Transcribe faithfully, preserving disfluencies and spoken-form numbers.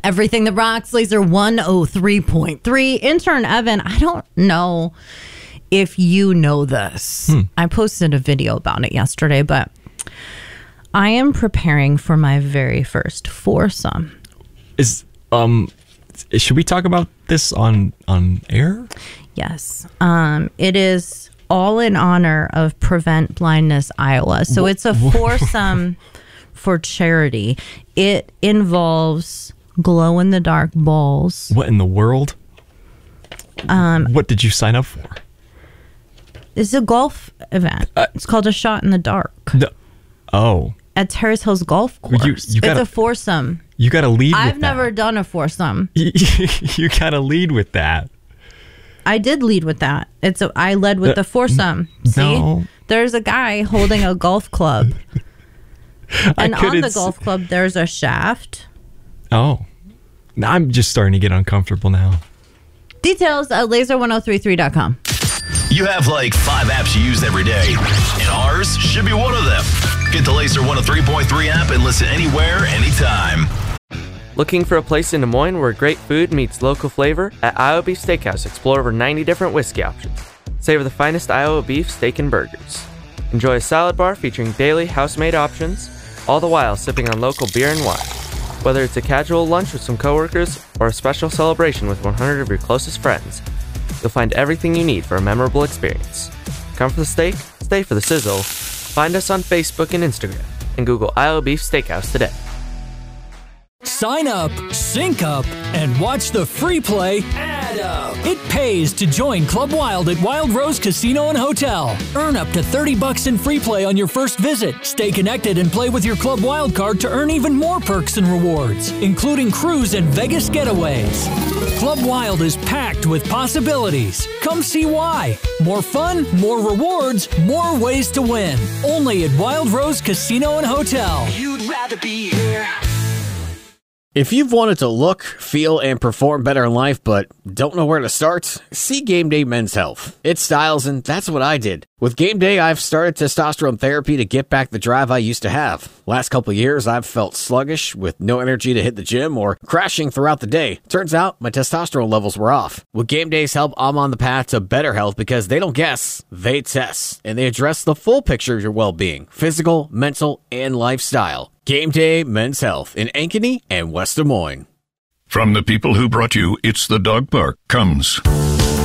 Everything That Rocks, Laser one oh three point three. Intern Evan, I don't know if you know this. Hmm. I posted a video about it yesterday, but I am preparing for my very first foursome. Is um, should we talk about this on on air? Yes. Um, it is all in honor of Prevent Blindness Iowa. So it's a foursome for charity. It involves glow in the dark balls. What in the world? Um, what did you sign up for? It's a golf event. Uh, it's called A Shot in the Dark. No. Oh. At Terrace Hills Golf Course. You, you gotta, it's a foursome. You got to lead I've with that. I've never done a foursome. You got to lead with that. I did lead with that. It's a, I led with uh, the foursome. See? No. There's a guy holding a golf club. And on the golf club, there's a shaft. Oh. I'm just starting to get uncomfortable now. Details at laser one oh three three dot com. You have like five apps you use every day, and ours should be one of them. Get the Laser one oh three point three app and listen anywhere, anytime. Looking for a place in Des Moines where great food meets local flavor? At Iowa Beef Steakhouse, explore over ninety different whiskey options. Savor the finest Iowa beef, steak, and burgers. Enjoy a salad bar featuring daily house-made options, all the while sipping on local beer and wine. Whether it's a casual lunch with some coworkers or a special celebration with one hundred of your closest friends, you'll find everything you need for a memorable experience. Come for the steak, stay for the sizzle. Find us on Facebook and Instagram, and Google Iowa Beef Steakhouse today. Sign up, sync up, and watch the free play Add Up. It pays to join Club Wild at Wild Rose Casino and Hotel. Earn up to thirty bucks in free play on your first visit. Stay connected and play with your Club Wild card to earn even more perks and rewards, including cruise and Vegas getaways. Club Wild is packed with possibilities. Come see why. More fun, more rewards, more ways to win. Only at Wild Rose Casino and Hotel. You'd rather be here. If you've wanted to look, feel, and perform better in life but don't know where to start, see Game Day Men's Health. It styles, and that's what I did. With Game Day, I've started testosterone therapy to get back the drive I used to have. Last couple of years, I've felt sluggish with no energy to hit the gym or crashing throughout the day. Turns out, my testosterone levels were off. With Game Day's help, I'm on the path to better health because they don't guess, they test. And they address the full picture of your well-being, physical, mental, and lifestyle. Game Day Men's Health in Ankeny and West Des Moines. From the people who brought you It's the Dog Park comes